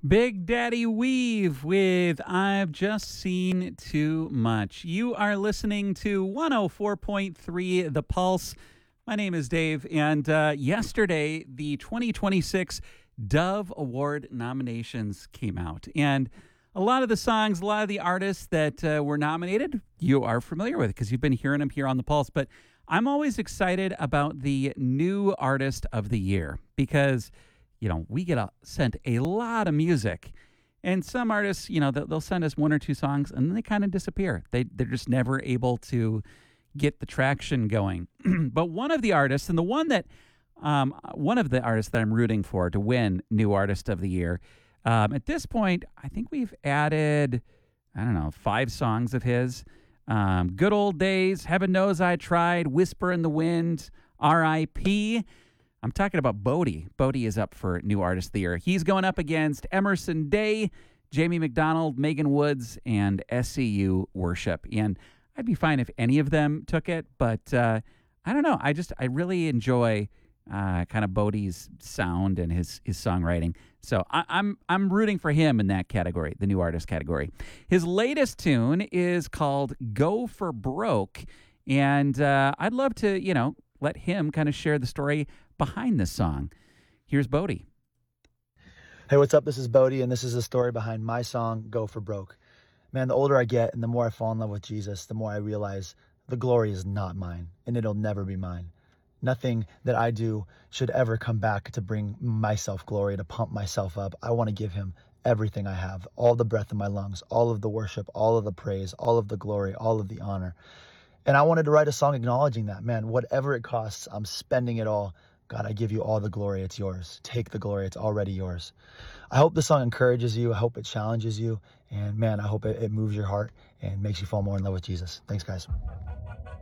Big Daddy Weave with I've Just Seen Too Much. You are listening to 104.3 The Pulse. My name is Dave, and yesterday the 2026 Dove Award nominations came out. And a lot of the songs, a lot of the artists that were nominated, you are familiar with because you've been hearing them here on The Pulse. But I'm always excited about the new artist of the year because we get sent a lot of music. And some artists, they'll send us one or two songs and then they kind of disappear. They're just never able to get the traction going. But one of the artists, and one of the artists that I'm rooting for to win New Artist of the Year, at this point, I think we've added, 5 songs of his. Good Old Days, Heaven Knows I Tried, Whisper in the Wind, R.I.P., I'm talking about Bodie. Bodie is up for New Artist of the Year. He's going up against Emerson Day, Jamie McDonald, Megan Woods, and SCU Worship. And I'd be fine if any of them took it, but I don't know. I really enjoy kind of Bodie's sound and his songwriting. So I'm rooting for him in that category, the New Artist category. His latest tune is called Go for Broke, and I'd love to, let him kind of share the story behind this song. Here's Bodie. Hey, what's up? This is Bodie, and this is the story behind my song, Go for Broke. Man, the older I get and the more I fall in love with Jesus, the more I realize the glory is not mine, and it'll never be mine. Nothing that I do should ever come back to bring myself glory, to pump myself up. I want to give him everything I have, all the breath in my lungs, all of the worship, all of the praise, all of the glory, all of the honor. And I wanted to write a song acknowledging that. Man, whatever it costs, I'm spending it all. God, I give you all the glory. It's yours. Take the glory. It's already yours. I hope the song encourages you. I hope it challenges you. And man, I hope it moves your heart and makes you fall more in love with Jesus. Thanks, guys.